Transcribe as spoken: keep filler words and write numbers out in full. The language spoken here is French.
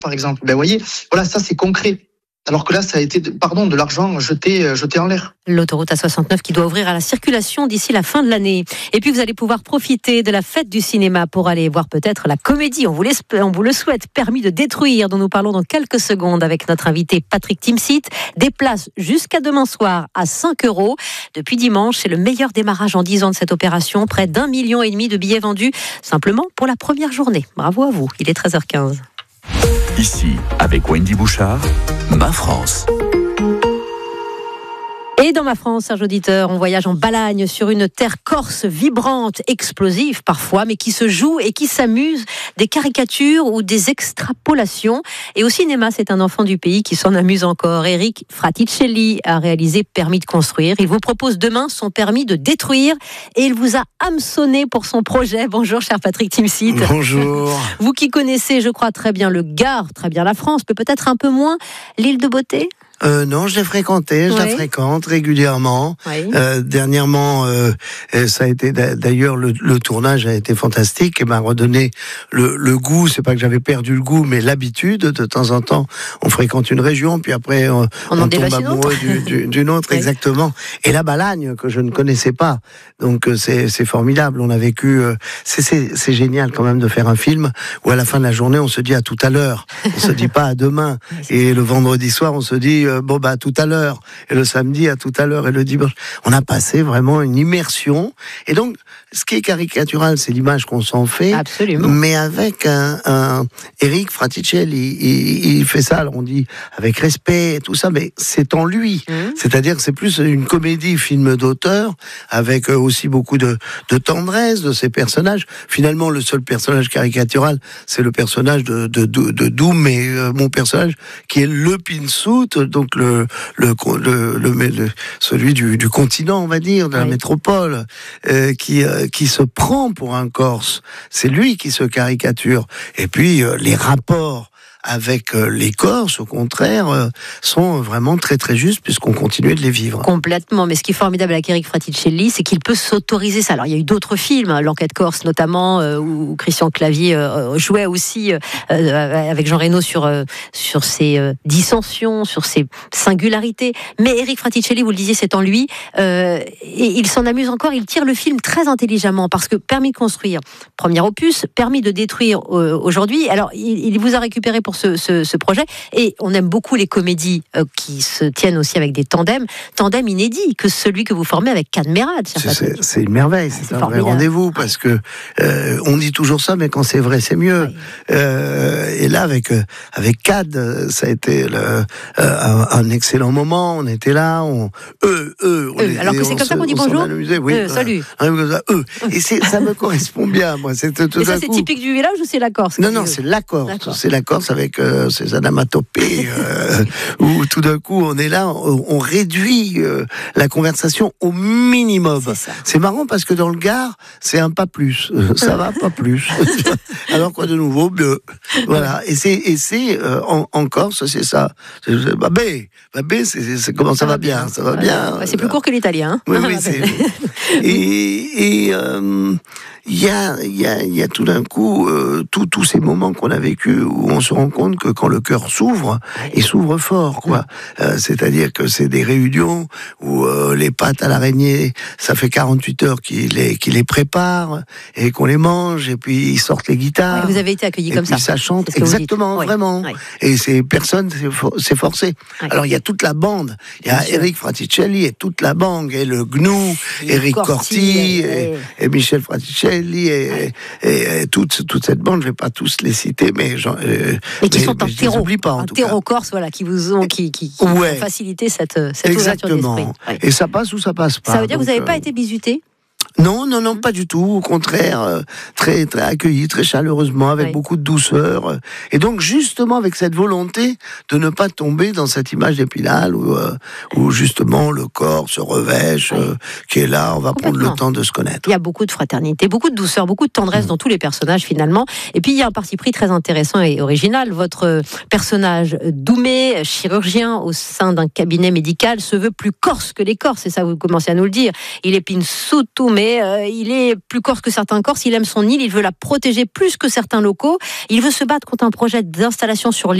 par exemple. Ben, vous voyez, voilà, ça c'est concret. Alors que là, ça a été, pardon, de l'argent jeté, jeté en l'air. L'autoroute A soixante-neuf qui doit ouvrir à la circulation d'ici la fin de l'année. Et puis vous allez pouvoir profiter de la fête du cinéma pour aller voir peut-être la comédie. On vous, on vous le souhaite. Permis de détruire, dont nous parlons dans quelques secondes avec notre invité Patrick Timsit. Des places jusqu'à demain soir à cinq euros. Depuis dimanche, c'est le meilleur démarrage en dix ans de cette opération. Près d'un million et demi de billets vendus simplement pour la première journée. Bravo à vous. Il est treize heures quinze. Ici, avec Wendy Bouchard, Ma France. Et dans Ma France, Serge Auditeur, on voyage en Balagne sur une terre corse vibrante, explosive parfois, mais qui se joue et qui s'amuse des caricatures ou des extrapolations. Et au cinéma, c'est un enfant du pays qui s'en amuse encore. Eric Fraticelli a réalisé Permis de construire. Il vous propose demain son permis de détruire et il vous a hameçonné pour son projet. Bonjour, cher Patrick Timsit. Bonjour. Vous qui connaissez, je crois, très bien le Gard, très bien la France, mais peut-être un peu moins l'île de Beauté. Euh, non, je l'ai fréquenté, je oui. la fréquente régulièrement. Oui. Euh, dernièrement, euh, ça a été d'ailleurs le, le tournage a été fantastique et m'a redonné le, le goût. C'est pas que j'avais perdu le goût, mais l'habitude. De temps en temps, on fréquente une région, puis après on, on, on tombe amoureux du, du, d'une autre, oui. Exactement. Et la Balagne que je ne connaissais pas, donc c'est, c'est formidable. On a vécu, c'est, c'est, c'est génial quand même de faire un film où à la fin de la journée on se dit à tout à l'heure. On se dit pas à demain. Et le vendredi soir on se dit bon bah à tout à l'heure, et le samedi à tout à l'heure, et le dimanche. On a passé vraiment une immersion, et donc ce qui est caricatural, c'est l'image qu'on s'en fait. Absolument. Mais avec un, un Eric Fraticelli, il, il, il fait ça, alors on dit avec respect et tout ça, mais c'est en lui. Mmh. C'est-à-dire que c'est plus une comédie, film d'auteur, avec aussi beaucoup de, de tendresse de ces personnages. Finalement, le seul personnage caricatural, c'est le personnage de, de, de, de Doom, et euh, mon personnage qui est le Pinsout, donc le Le, le, le, le, celui du, du continent, on va dire, de la oui. métropole, euh, qui, euh, qui se prend pour un Corse. C'est lui qui se caricature. Et puis, euh, les rapports avec euh, les Corses, au contraire, euh, sont vraiment très très justes, puisqu'on continue de les vivre. Complètement, mais ce qui est formidable avec Eric Fraticelli, c'est qu'il peut s'autoriser ça. Alors il y a eu d'autres films, L'Enquête Corse notamment, euh, où Christian Clavier euh, jouait aussi euh, avec Jean Reno sur, euh, sur ses euh, dissensions, sur ses singularités. Mais Eric Fraticelli, vous le disiez, c'est en lui, euh, et il s'en amuse encore, il tire le film très intelligemment, parce que Permis de construire, premier opus, Permis de détruire euh, aujourd'hui, alors il, il vous a récupéré pour Ce, ce, ce projet, et on aime beaucoup les comédies euh, qui se tiennent aussi avec des tandems, tandem inédit que celui que vous formez avec Cadmerade. C'est, c'est, c'est une merveille, c'est, c'est un formidable. Vrai rendez-vous, parce que euh, on dit toujours ça, mais quand c'est vrai, c'est mieux. Oui. Euh, et là, avec euh, avec Cad, ça a été le, euh, un, un excellent moment. On était là, on, eux, eux. On eux. Alors que c'est comme ça qu'on dit bonjour. Oui, euh, salut. Eux. Et c'est, ça me correspond bien, moi. C'est tout et ça, à c'est coup. typique du village ou c'est la Corse? Non, non, c'est la Corse. D'accord. C'est la Corse avec euh, ces anamatopées euh, où tout d'un coup on est là, on, on réduit euh, la conversation au minimum. C'est, c'est marrant parce que dans le Gard, c'est un pas plus. Ça va, pas plus. Alors quoi de nouveau, bleu. Voilà. Et c'est, et c'est euh, en, en Corse, c'est ça. C'est, c'est, babé, babé, c'est, c'est, c'est comment ça, ça va bien, bien, ça va ouais. bien. Ouais, c'est plus court que l'italien. Hein. Oui, oui, c'est. Et. et euh, Il y a, il y a, il y a tout d'un coup euh, tous tous ces moments qu'on a vécus où on se rend compte que quand le cœur s'ouvre, il s'ouvre fort, quoi. Euh, c'est-à-dire que c'est des réunions où euh, les pâtes à l'araignée, ça fait quarante-huit heures qu'ils les qu'ils les préparent et qu'on les mange, et puis ils sortent les guitares. Ouais, vous avez été accueillis comme ça. Et puis ça chante, exactement, oui. Vraiment. Oui. Et c'est personne, c'est, for, c'est forcé. Oui. Alors il y a toute la bande, il y a Bien Eric sûr. Fraticelli et toute la bande, et le Gnou, Eric Corti, Corti et, et Michel Fraticelli. Et, et, et toute, toute cette bande, je ne vais pas tous les citer, mais, genre, euh, mais qui mais, sont un terreau, pas, un terreau corse, voilà, qui vous ont, qui, qui, qui ouais. ont facilité cette, cette ouverture d'esprit. Ouais. Et ça passe ou ça passe pas. Ça veut dire donc, que vous n'avez euh... pas été bisuté? Non, non, non, pas du tout. Au contraire, euh, très, très accueilli, très chaleureusement, avec oui. beaucoup de douceur. Et donc, justement, avec cette volonté de ne pas tomber dans cette image d'Épinal où, euh, où justement le corps se revêche, oui. euh, qui est là, on va prendre le temps de se connaître. Il y a beaucoup de fraternité, beaucoup de douceur, beaucoup de tendresse mmh. dans tous les personnages finalement. Et puis, il y a un parti pris très intéressant et original. Votre personnage Doumé, chirurgien au sein d'un cabinet médical, se veut plus corse que les Corses. Et ça, vous commencez à nous le dire. Il est Pinsout, mais euh, il est plus corse que certains Corses. Il aime son île, il veut la protéger plus que certains locaux. Il veut se battre contre un projet d'installation sur l'île